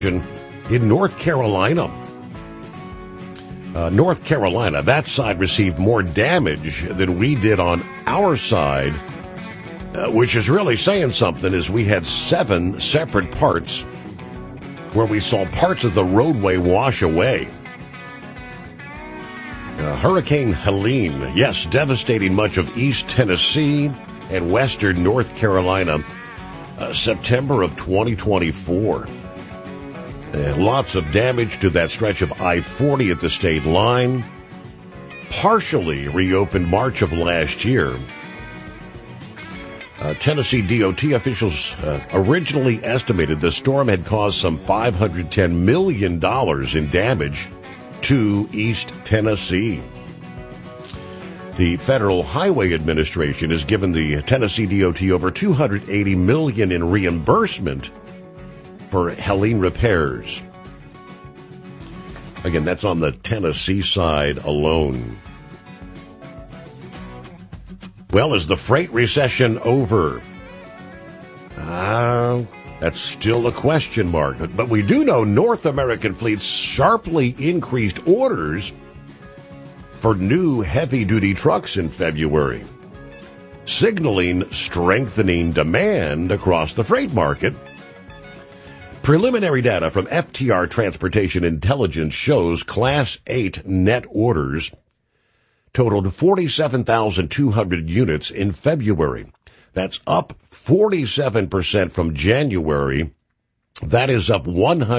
in North Carolina. North Carolina, that side received more damage than we did on our side, which is really saying something, as we had 7 separate parts where we saw parts of the roadway wash away. Hurricane Helene, yes, devastating much of East Tennessee and western North Carolina, September of 2024. Lots of damage to that stretch of I-40 at the state line. Partially reopened March of last year. Tennessee DOT officials originally estimated the storm had caused some $510 million in damage to East Tennessee. The Federal Highway Administration has given the Tennessee DOT over $280 million in reimbursement for Helene repairs. Again, that's on the Tennessee side alone. Well, is the freight recession over? That's still a question mark. But we do know North American fleets sharply increased orders for new heavy-duty trucks in February, signaling strengthening demand across the freight market. Preliminary data from FTR Transportation Intelligence shows Class 8 net orders totaled 47,200 units in February. That's up 47% from January. That is up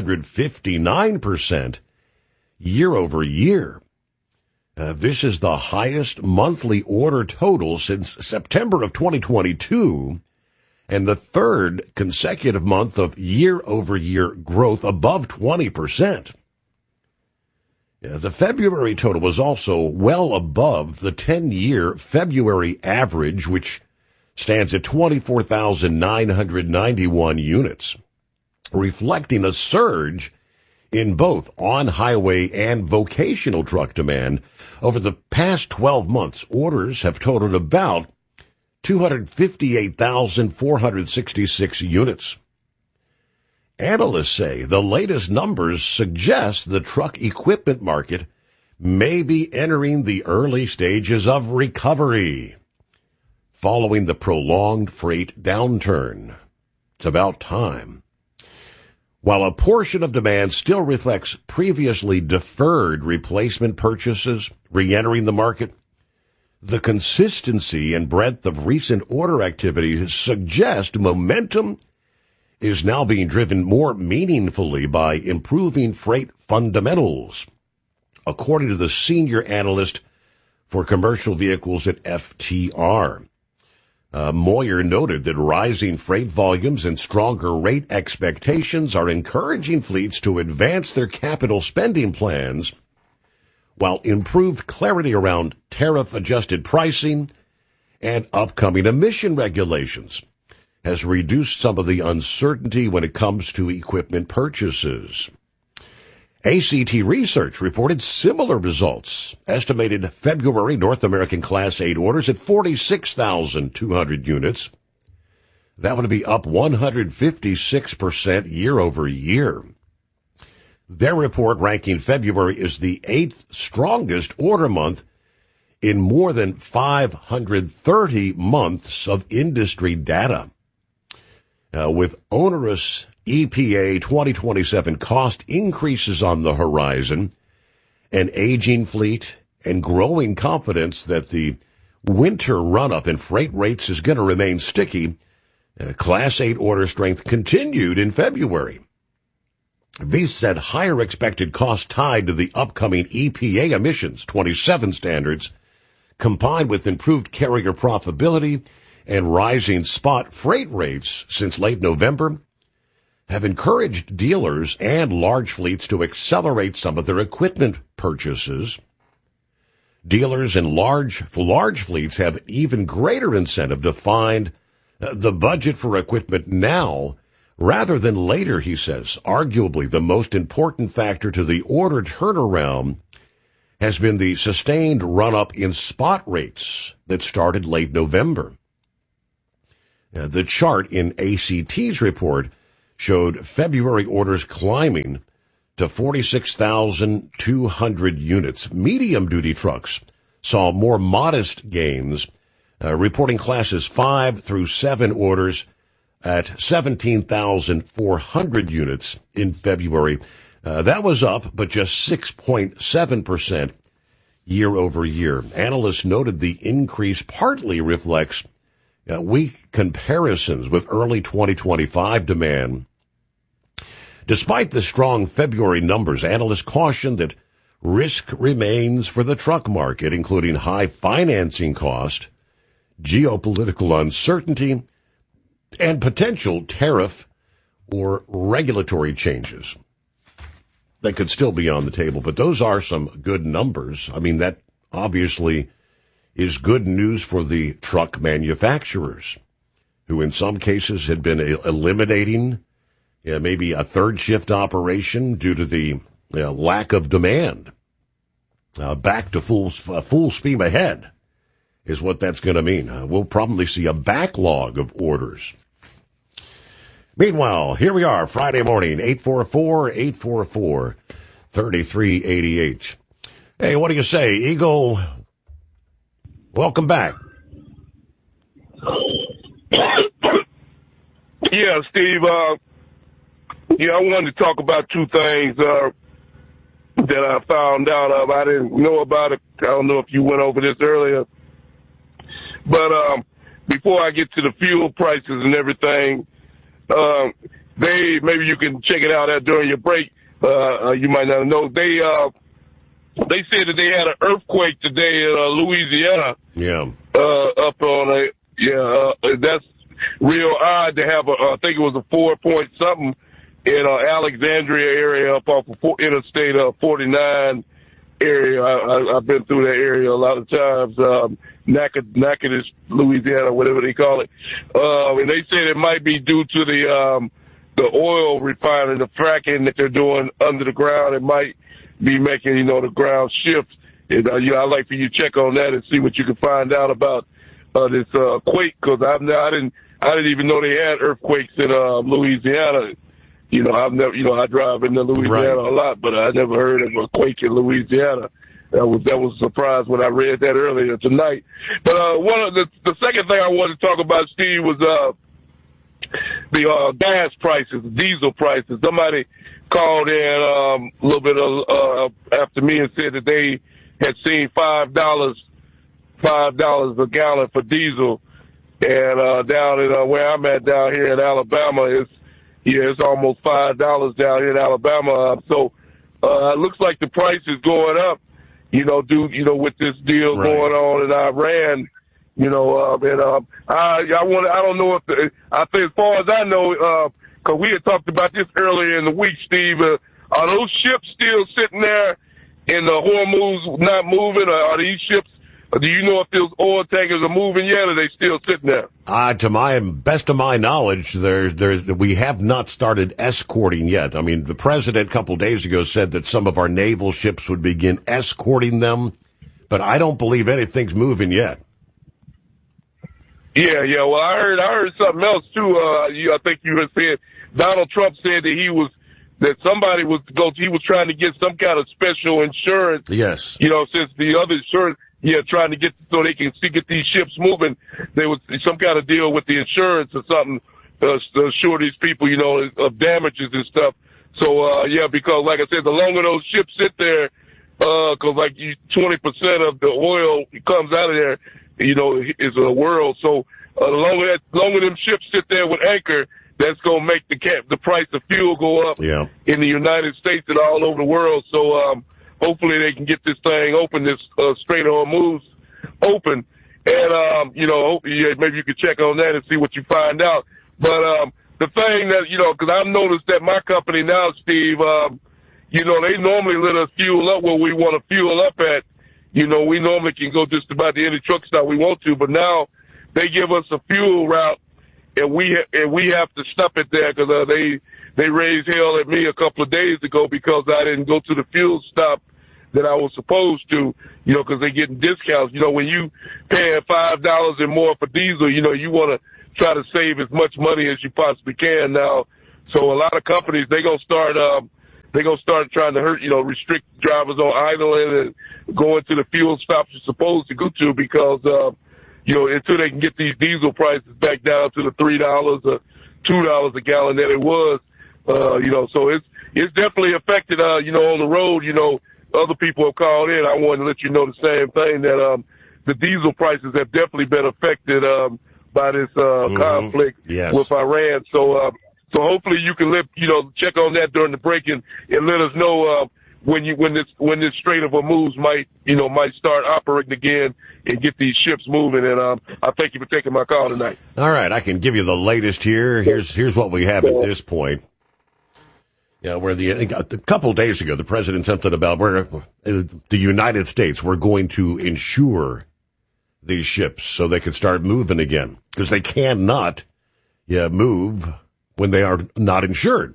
159% year over year. This is the highest monthly order total since September of 2022. And the third consecutive month of year-over-year growth above 20%. The February total was also well above the 10-year February average, which stands at 24,991 units, reflecting a surge in both on-highway and vocational truck demand. Over the past 12 months, orders have totaled about 258,466 units. Analysts say the latest numbers suggest the truck equipment market may be entering the early stages of recovery following the prolonged freight downturn. It's about time. While a portion of demand still reflects previously deferred replacement purchases re-entering the market, the consistency and breadth of recent order activity suggest momentum is now being driven more meaningfully by improving freight fundamentals, according to the senior analyst for commercial vehicles at FTR. Moyer noted that rising freight volumes and stronger rate expectations are encouraging fleets to advance their capital spending plans, while improved clarity around tariff-adjusted pricing and upcoming emission regulations has reduced some of the uncertainty when it comes to equipment purchases. ACT Research reported similar results, estimated February North American Class 8 orders at 46,200 units. That would be up 156% year over year. Their report ranking February as the 8th strongest order month in more than 530 months of industry data. With onerous EPA 2027 cost increases on the horizon, an aging fleet, and growing confidence that the winter run-up in freight rates is going to remain sticky, Class 8 order strength continued in February. These said higher expected costs tied to the upcoming EPA emissions 27 standards, combined with improved carrier profitability and rising spot freight rates since late November, have encouraged dealers and large fleets to accelerate some of their equipment purchases. Dealers and large fleets have even greater incentive to find the budget for equipment now rather than later, he says. Arguably, the most important factor to the order turnaround has been the sustained run-up in spot rates that started late November. The chart in ACT's report showed February orders climbing to 46,200 units. Medium-duty trucks saw more modest gains, reporting classes 5 through 7 orders at 17,400 units in February. That was up, but just 6.7% year over year. Analysts noted the increase partly reflects weak comparisons with early 2025 demand. Despite the strong February numbers, analysts caution that risk remains for the truck market, including high financing cost, geopolitical uncertainty, and potential tariff or regulatory changes that could still be on the table. But those are some good numbers. I mean, that obviously is good news for the truck manufacturers, who in some cases had been eliminating maybe a third shift operation due to the lack of demand. Back to full steam ahead is what that's going to mean. We'll probably see a backlog of orders. Meanwhile, here we are, Friday morning, 844-844-3388. Hey, what do you say, Eagle? Welcome back. Yeah, Steve, I wanted to talk about two things that I found out of. I didn't know about it. I don't know if you went over this earlier. But before I get to the fuel prices and everything, maybe you can check it out during your break. You might not know. They said that they had an earthquake today in Louisiana. Yeah. Up on that's real odd to have I think it was a 4 point something in Alexandria area up off of Interstate 49 area. I've been through that area a lot of times. Natchitoches, Louisiana, whatever they call it. And they said it might be due to the oil refining, the fracking that they're doing under the ground. It might be making, the ground shift. And, I'd like for you to check on that and see what you can find out about this quake, because I didn't even know they had earthquakes in Louisiana. I've never, I drive into Louisiana a lot, but I never heard of a quake in Louisiana. That was a surprise when I read that earlier tonight. But one of the second thing I wanted to talk about, Steve, was the gas prices, diesel prices. Somebody called in a little bit after me and said that they had seen $5 a gallon for diesel, and down in where I'm at down here in Alabama, it's almost $5 down here in Alabama. So it looks like the price is going up. With this deal going on in Iran, I don't know if I think, as far as I know, because we had talked about this earlier in the week, Steve, are those ships still sitting there in the Hormuz not moving, or are these ships, do you know if those oil tankers are moving yet, or are they still sitting there? To my best of my knowledge, we have not started escorting yet. I mean, the president a couple days ago said that some of our naval ships would begin escorting them, but I don't believe anything's moving yet. Yeah. Well, I heard something else too. I think you had said Donald Trump said that somebody was trying to get some kind of special insurance. Yes. Since the other insurance. Yeah, trying to get so they can get these ships moving. There was some kind of deal with the insurance or something to assure these people, of damages and stuff. So, because like I said, the longer those ships sit there, cause 20% of the oil comes out of there, is a world. So, the longer them ships sit there with anchor, that's gonna make the price of fuel go up in the United States and all over the world. So, hopefully they can get this thing open, this Strait of Hormuz open. And, maybe you could check on that and see what you find out. But the thing that, because I've noticed that my company now, Steve, they normally let us fuel up where we want to fuel up at. We normally can go just about to any truck stop we want to. But now they give us a fuel route, and we have to stop it there because they raised hell at me a couple of days ago because I didn't go to the fuel stop that I was supposed to, because they're getting discounts. When you pay $5 and more for diesel, you want to try to save as much money as you possibly can now. So a lot of companies, they're going to start trying to restrict drivers on idling and going to the fuel stops you're supposed to go to because, until they can get these diesel prices back down to the $3 or $2 a gallon that it was, so it's definitely affected, on the road, other people have called in. I wanted to let you know the same thing that, the diesel prices have definitely been affected, by this, conflict with Iran. So hopefully you can check on that during the break and let us know, when this Strait of Hormuz might start operating again and get these ships moving. And I thank you for taking my call tonight. All right, I can give you the latest here. Here's what we have at this point. Where a couple of days ago, the president said something about where the United States were going to insure these ships so they could start moving again because they cannot move when they are not insured.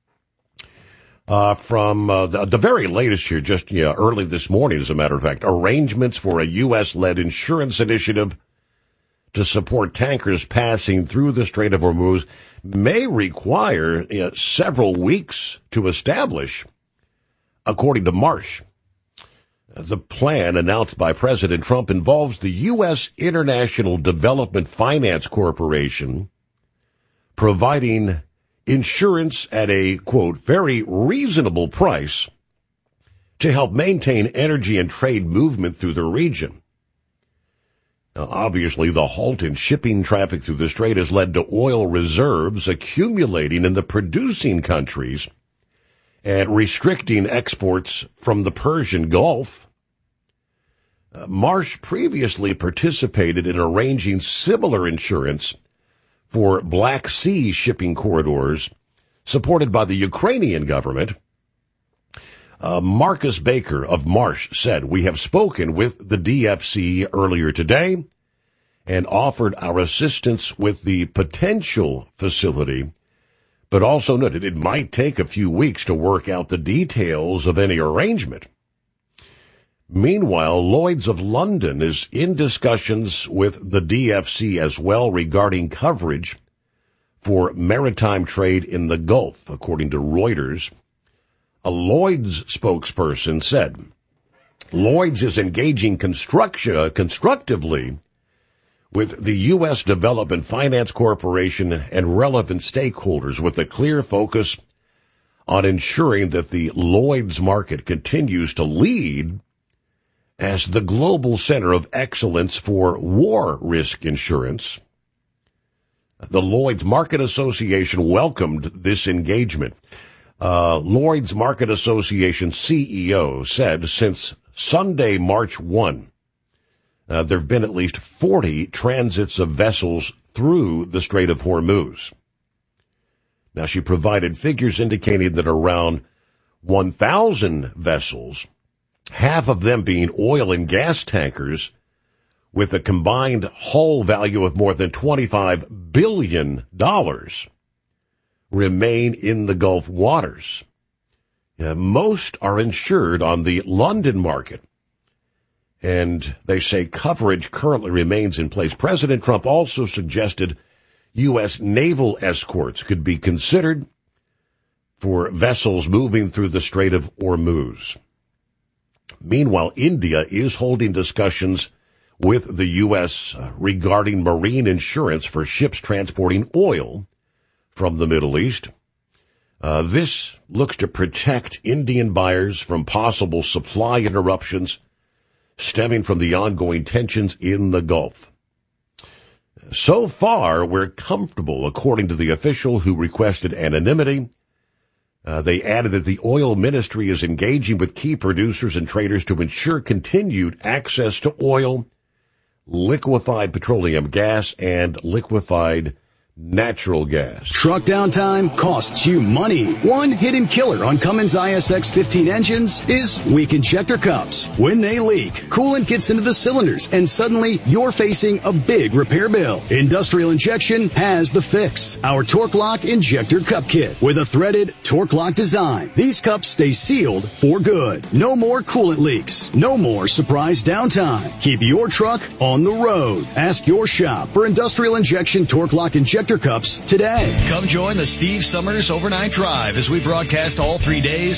From the very latest here, just early this morning, as a matter of fact, arrangements for a U.S.-led insurance initiative to support tankers passing through the Strait of Hormuz may require several weeks to establish, according to Marsh. The plan announced by President Trump involves the U.S. International Development Finance Corporation providing insurance at a, quote, very reasonable price to help maintain energy and trade movement through the region. Now, obviously, the halt in shipping traffic through the strait has led to oil reserves accumulating in the producing countries and restricting exports from the Persian Gulf. Marsh previously participated in arranging similar insurance for Black Sea shipping corridors supported by the Ukrainian government. Marcus Baker of Marsh said, "We have spoken with the DFC earlier today and offered our assistance with the potential facility, but also noted it might take a few weeks to work out the details of any arrangement." Meanwhile, Lloyd's of London is in discussions with the DFC as well regarding coverage for maritime trade in the Gulf, according to Reuters. A Lloyd's spokesperson said, Lloyd's is engaging constructively with the U.S. Development Finance Corporation and relevant stakeholders with a clear focus on ensuring that the Lloyd's market continues to lead as the global center of excellence for war risk insurance. The Lloyd's Market Association welcomed this engagement. Lloyd's Market Association CEO said since Sunday, March 1, there have been at least 40 transits of vessels through the Strait of Hormuz. Now, she provided figures indicating that around 1,000 vessels, half of them being oil and gas tankers, with a combined hull value of more than $25 billion, remain in the Gulf waters. Most are insured on the London market, and they say coverage currently remains in place. President Trump also suggested U.S. naval escorts could be considered for vessels moving through the Strait of Hormuz. Meanwhile, India is holding discussions with the U.S. Regarding marine insurance for ships transporting oil from the Middle East. This looks to protect Indian buyers from possible supply interruptions stemming from the ongoing tensions in the Gulf. So far, we're comfortable, according to the official who requested anonymity. They added that the oil ministry is engaging with key producers and traders to ensure continued access to oil, liquefied petroleum gas, and liquefied natural gas. Truck downtime costs you money. One hidden killer on Cummins ISX 15 engines is weak injector cups. When they leak, coolant gets into the cylinders and suddenly you're facing a big repair bill. Industrial Injection has the fix. Our Torque Lock Injector Cup Kit with a threaded Torque Lock design. These cups stay sealed for good. No more coolant leaks. No more surprise downtime. Keep your truck on the road. Ask your shop for Industrial Injection Torque Lock Injector Injector Cups today. Come join the Steve Summers Overnight Drive as we broadcast all 3 days